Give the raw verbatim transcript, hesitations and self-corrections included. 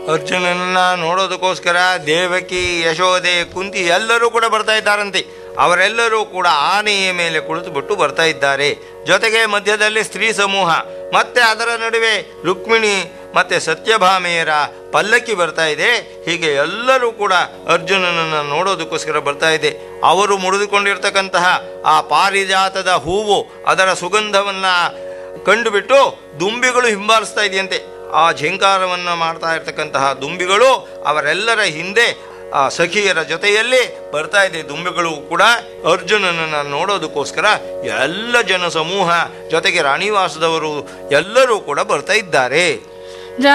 ಅರ್ಜುನನನ್ನ ನೋಡೋದಕ್ಕೋಸ್ಕರ ದೇವಕಿ, ಯಶೋದೆ, ಕುಂತಿ ಎಲ್ಲರೂ ಕೂಡ ಬರ್ತಾ ಇದ್ದಾರಂತೆ. ಅವರೆಲ್ಲರೂ ಕೂಡ ಆನೆಯ ಮೇಲೆ ಕುಳಿತುಬಿಟ್ಟು ಬರ್ತಾ ಇದ್ದಾರೆ. ಜೊತೆಗೆ ಮಧ್ಯದಲ್ಲಿ ಸ್ತ್ರೀ ಸಮೂಹ, ಮತ್ತೆ ಅದರ ನಡುವೆ ರುಕ್ಮಿಣಿ ಮತ್ತೆ ಸತ್ಯಭಾಮೆಯರ ಪಲ್ಲಕ್ಕಿ ಬರ್ತಾ ಇದೆ. ಹೀಗೆ ಎಲ್ಲರೂ ಕೂಡ ಅರ್ಜುನನನ್ನು ನೋಡೋದಕ್ಕೋಸ್ಕರ ಬರ್ತಾ ಇದೆ. ಅವರು ಮುಡಿದುಕೊಂಡಿರ್ತಕ್ಕಂತಹ ಆ ಪಾರಿಜಾತದ ಹೂವು, ಅದರ ಸುಗಂಧವನ್ನು ಕಂಡುಬಿಟ್ಟು ದುಂಬಿಗಳು ಹಿಂಬಾಲಿಸ್ತಾ ಇದೆಯಂತೆ. ಆ ಝೇಂಕಾರವನ್ನು ಮಾಡ್ತಾ ಇರ್ತಕ್ಕಂತಹ ದುಂಬಿಗಳು ಅವರೆಲ್ಲರ ಹಿಂದೆ ಆ ಸಖಿಯರ ಜೊತೆಯಲ್ಲಿ ಬರ್ತಾ ಇದೆ. ದುಂಬಿಗಳು ಕೂಡ ಅರ್ಜುನನನ್ನು ನೋಡೋದಕ್ಕೋಸ್ಕರ ಎಲ್ಲ ಜನ ಸಮೂಹ, ಜೊತೆಗೆ ರಾಣಿವಾಸದವರು ಎಲ್ಲರೂ ಕೂಡ ಬರ್ತಾ ಇದ್ದಾರೆ.